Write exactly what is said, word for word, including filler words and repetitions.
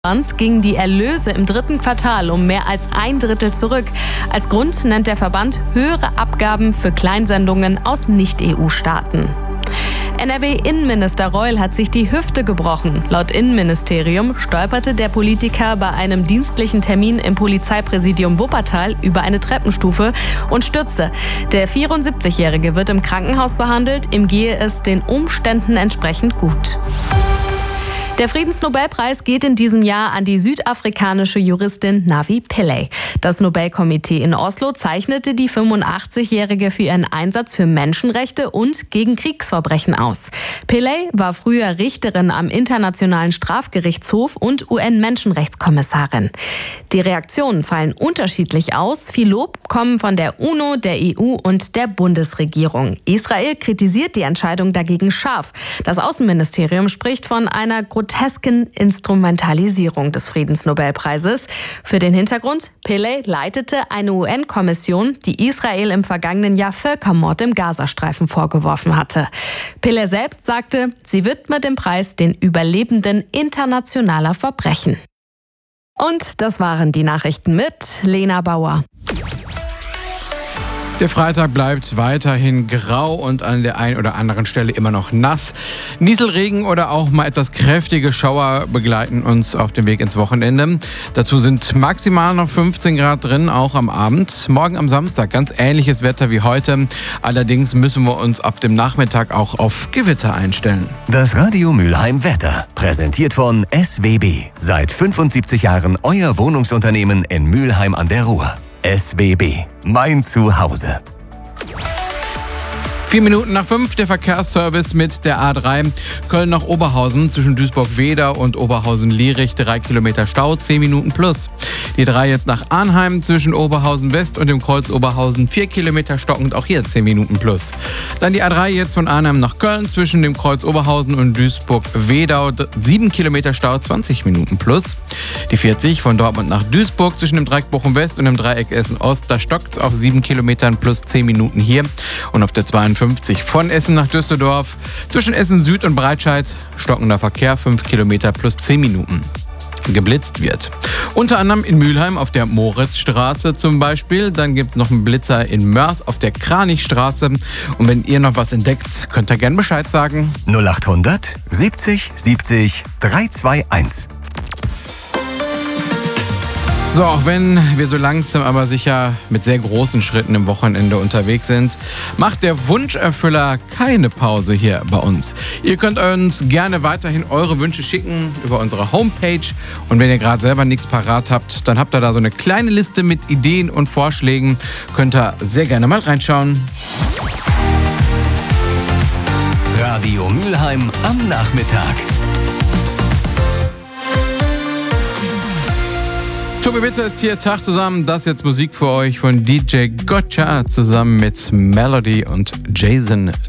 gingen die Erlöse im dritten Quartal um mehr als ein Drittel zurück. Als Grund nennt der Verband höhere Abgaben für Kleinsendungen aus Nicht-E U-Staaten. N R W-Innenminister Reul hat sich die Hüfte gebrochen. Laut Innenministerium stolperte der Politiker bei einem dienstlichen Termin im Polizeipräsidium Wuppertal über eine Treppenstufe und stürzte. Der vierundsiebzigjährige wird im Krankenhaus behandelt, ihm gehe es den Umständen entsprechend gut. Der Friedensnobelpreis geht in diesem Jahr an die südafrikanische Juristin Navi Pillay. Das Nobelkomitee in Oslo zeichnete die fünfundachtzigjährige für ihren Einsatz für Menschenrechte und gegen Kriegsverbrechen aus. Pillay war früher Richterin am Internationalen Strafgerichtshof und U N-Menschenrechtskommissarin. Die Reaktionen fallen unterschiedlich aus. Viel Lob kommen von der UNO, der E U und der Bundesregierung. Israel kritisiert die Entscheidung dagegen scharf. Das Außenministerium spricht von einer grotesken Instrumentalisierung des Friedensnobelpreises. Für den Hintergrund: Pillay leitete eine U N-Kommission, die Israel im vergangenen Jahr Völkermord im Gazastreifen vorgeworfen hatte. Pillay selbst sagte, sie widmet den Preis den Überlebenden internationaler Verbrechen. Und das waren die Nachrichten mit Lena Bauer. Der Freitag bleibt weiterhin grau und an der einen oder anderen Stelle immer noch nass. Nieselregen oder auch mal etwas kräftige Schauer begleiten uns auf dem Weg ins Wochenende. Dazu sind maximal noch fünfzehn Grad drin, auch am Abend. Morgen am Samstag ganz ähnliches Wetter wie heute. Allerdings müssen wir uns ab dem Nachmittag auch auf Gewitter einstellen. Das Radio Mülheim Wetter, präsentiert von S W B. Seit fünfundsiebzig Jahren euer Wohnungsunternehmen in Mülheim an der Ruhr. S W B, mein Zuhause. Vier Minuten nach fünf, der Verkehrsservice mit der A drei. Köln nach Oberhausen zwischen Duisburg-Wedau und Oberhausen-Lierich. Drei Kilometer Stau, zehn Minuten plus. Die drei jetzt nach Arnheim zwischen Oberhausen-West und dem Kreuz Oberhausen. Vier Kilometer stockend, auch hier zehn Minuten plus. Dann die A drei jetzt von Arnheim nach Köln zwischen dem Kreuz Oberhausen und Duisburg-Wedau. Sieben Kilometer Stau, zwanzig Minuten plus. Die vierzig von Dortmund nach Duisburg zwischen dem Dreieck Bochum-West und dem Dreieck Essen-Ost. Da stockt es auf sieben Kilometern plus zehn Minuten hier. Und auf der zweiundfünfzig von Essen nach Düsseldorf zwischen Essen Süd und Breitscheid stockender Verkehr, fünf Kilometer plus zehn Minuten. Geblitzt wird. Unter anderem in Mülheim auf der Moritzstraße zum Beispiel. Dann gibt es noch einen Blitzer in Mörs auf der Kranichstraße. Und wenn ihr noch was entdeckt, könnt ihr gerne Bescheid sagen. null achthundert siebzig siebzig dreihunderteinundzwanzig. So, auch wenn wir so langsam aber sicher mit sehr großen Schritten im Wochenende unterwegs sind, macht der Wunscherfüller keine Pause hier bei uns. Ihr könnt uns gerne weiterhin eure Wünsche schicken über unsere Homepage. Und wenn ihr gerade selber nichts parat habt, dann habt ihr da so eine kleine Liste mit Ideen und Vorschlägen. Könnt ihr sehr gerne mal reinschauen. Radio Mülheim am Nachmittag. Tobi Bitter ist hier, Tag zusammen. Das ist jetzt Musik für euch von D J Gotcha zusammen mit Melody und Jason